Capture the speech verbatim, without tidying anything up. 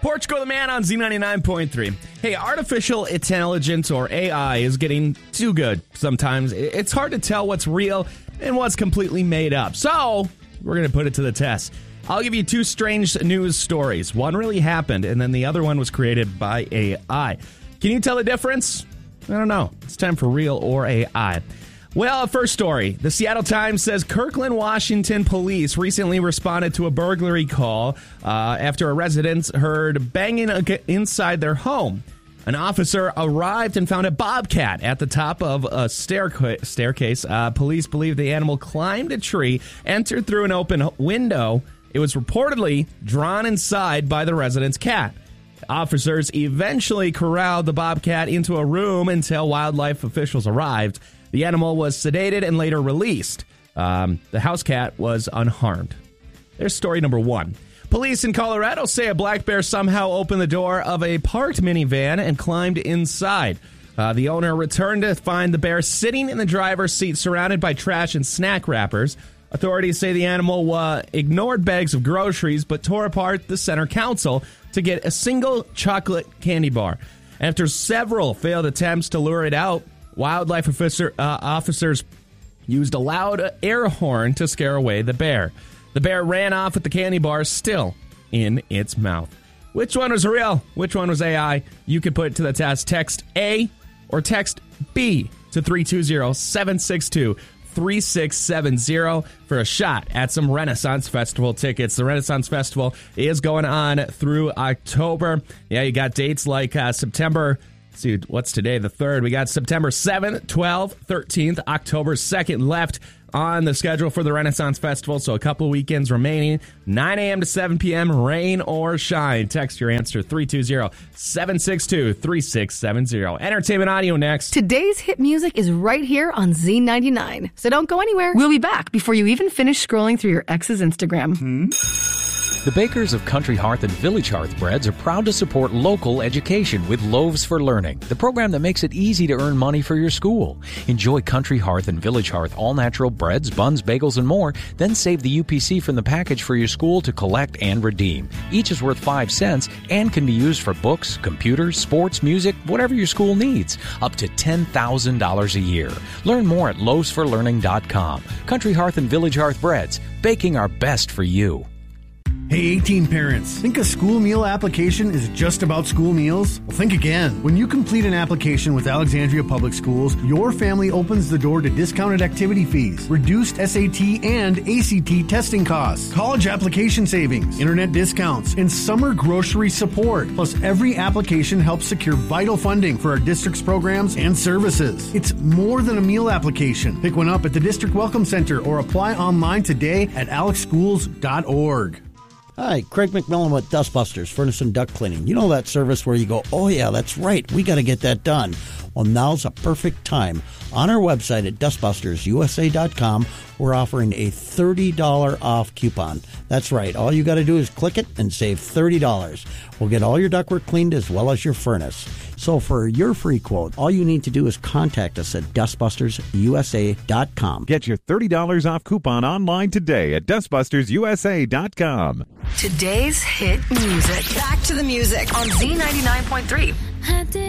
Portugal the Man on Z ninety-nine point three. Hey, artificial intelligence, or A I, is getting too good sometimes. It's hard to tell what's real and what's completely made up. So, we're going to put it to the test. I'll give you two strange news stories. One really happened, and then the other one was created by A I. Can you tell the difference? I don't know. It's time for real or A I. Well, first story. The Seattle Times says Kirkland, Washington police recently responded to a burglary call uh, after a resident heard banging inside their home. An officer arrived and found a bobcat at the top of a stairca- staircase. Uh, police believe the animal climbed a tree, entered through an open window. It was reportedly drawn inside by the resident's cat. Officers eventually corralled the bobcat into a room until wildlife officials arrived. The animal was sedated and later released. Um, the house cat was unharmed. There's story number one. Police in Colorado say a black bear somehow opened the door of a parked minivan and climbed inside. Uh, the owner returned to find the bear sitting in the driver's seat surrounded by trash and snack wrappers. Authorities say the animal uh, ignored bags of groceries but tore apart the center console to get a single chocolate candy bar. After several failed attempts to lure it out, wildlife officer, uh, officers used a loud air horn to scare away the bear. The bear ran off with the candy bar still in its mouth. Which one was real? Which one was A I? You could put it to the test. Text A or text B to three two zero, seven six two, three six seven zero for a shot at some Renaissance Festival tickets. The Renaissance Festival is going on through October. Yeah, you got dates like uh, September... Let's see, what's today? The third. We got September seventh, twelfth, thirteenth, October second left on the schedule for the Renaissance Festival. So a couple weekends remaining. nine a.m. to seven p.m., rain or shine. Text your answer three two zero, seven six two, three six seven zero. Entertainment Audio next. Today's hit music is right here on Z ninety-nine. So don't go anywhere. We'll be back before you even finish scrolling through your ex's Instagram. Hmm? The bakers of Country Hearth and Village Hearth breads are proud to support local education with Loaves for Learning, the program that makes it easy to earn money for your school. Enjoy Country Hearth and Village Hearth all-natural breads, buns, bagels, and more, then save the U P C from the package for your school to collect and redeem. Each is worth five cents and can be used for books, computers, sports, music, whatever your school needs, up to ten thousand dollars a year. Learn more at loaves for learning dot com. Country Hearth and Village Hearth breads, baking our best for you. Hey, eighteen parents, think a school meal application is just about school meals? Well, think again. When you complete an application with Alexandria Public Schools, your family opens the door to discounted activity fees, reduced S A T and A C T testing costs, college application savings, internet discounts, and summer grocery support. Plus, every application helps secure vital funding for our district's programs and services. It's more than a meal application. Pick one up at the District Welcome Center or apply online today at alex schools dot org. Hi, Craig McMillan with Dustbusters, Furnace and Duct Cleaning. You know that service where you go, oh yeah, that's right, we got to get that done. Well, now's a perfect time. On our website at dust busters u s a dot com, we're offering a thirty dollars off coupon. That's right, all you got to do is click it and save thirty dollars. We'll get all your ductwork cleaned as well as your furnace. So for your free quote, all you need to do is contact us at dust busters u s a dot com. Get your thirty dollars off coupon online today at dust busters u s a dot com. Today's hit music. Back to the music on Z ninety-nine point three.